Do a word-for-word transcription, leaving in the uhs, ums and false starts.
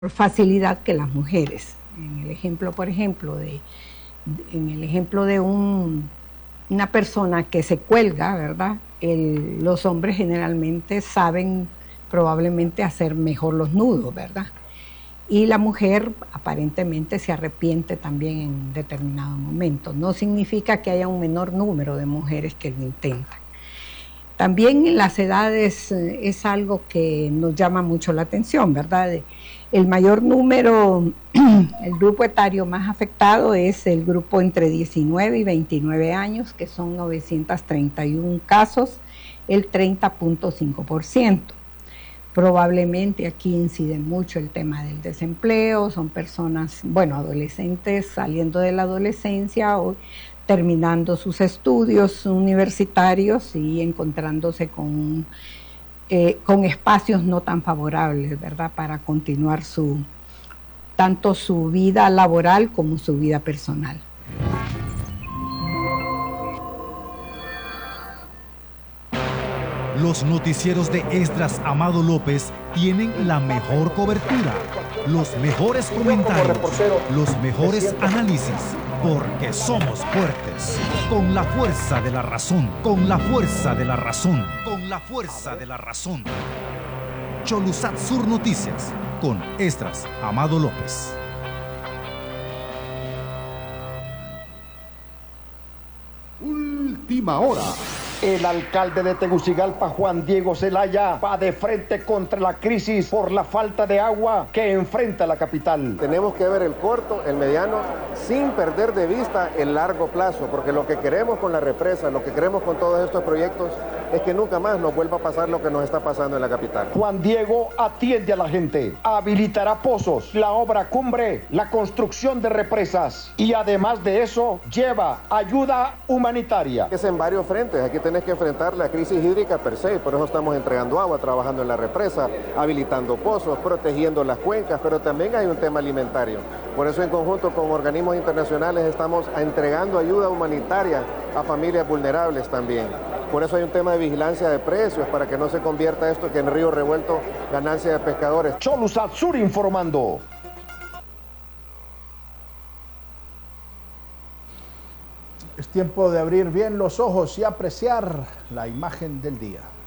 facilidad que las mujeres. En el ejemplo, por ejemplo, de, en el ejemplo de un, una persona que se cuelga, ¿verdad? El, los hombres generalmente saben probablemente hacer mejor los nudos, ¿verdad? Y la mujer aparentemente se arrepiente también en determinados momentos. No significa que haya un menor número de mujeres que lo intentan. También en las edades eh, es algo que nos llama mucho la atención, ¿verdad? El mayor número, el grupo etario más afectado es el grupo entre diecinueve y veintinueve años, que son novecientos treinta y uno casos, el treinta punto cinco por ciento. Probablemente aquí incide mucho el tema del desempleo, son personas, bueno, adolescentes saliendo de la adolescencia o terminando sus estudios universitarios y encontrándose con, eh, con espacios no tan favorables, ¿verdad?, para continuar su, tanto su vida laboral como su vida personal. Los noticieros de Esdras Amado López tienen la mejor cobertura, los mejores comentarios, los mejores análisis, porque somos fuertes. Con la fuerza de la razón, con la fuerza de la razón, con la fuerza de la razón. Cholusat Sur Noticias, con Esdras Amado López. Última hora. El alcalde de Tegucigalpa, Juan Diego Zelaya, va de frente contra la crisis por la falta de agua que enfrenta la capital. Tenemos que ver el corto, el mediano, sin perder de vista el largo plazo, porque lo que queremos con la represa, lo que queremos con todos estos proyectos, es que nunca más nos vuelva a pasar lo que nos está pasando en la capital. Juan Diego atiende a la gente, habilitará pozos, la obra cumbre, la construcción de represas y además de eso lleva ayuda humanitaria. Es en varios frentes, aquí tenés que enfrentar la crisis hídrica per se, por eso estamos entregando agua, trabajando en la represa, habilitando pozos, protegiendo las cuencas, pero también hay un tema alimentario. Por eso en conjunto con organismos internacionales estamos entregando ayuda humanitaria a familias vulnerables también. Por eso hay un tema de vigilancia de precios, para que no se convierta esto que en río revuelto ganancia de pescadores. Cholusat Sur informando. Es tiempo de abrir bien los ojos y apreciar la imagen del día.